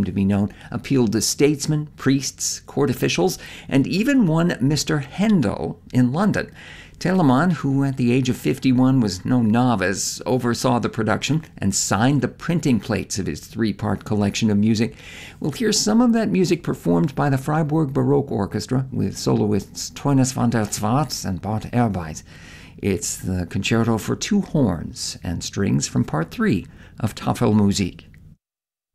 to be known, appealed to statesmen, priests, court officials, and even one Mr. Handel in London. Telemann, who at the age of 51 was no novice, oversaw the production and signed the printing plates of his three-part collection of music. We'll hear some of that music performed by the Freiburg Baroque Orchestra with soloists Teunis van der Zwaart and Bart Ehrbeis. It's the concerto for two horns and strings from Part 3 of Tafelmusik.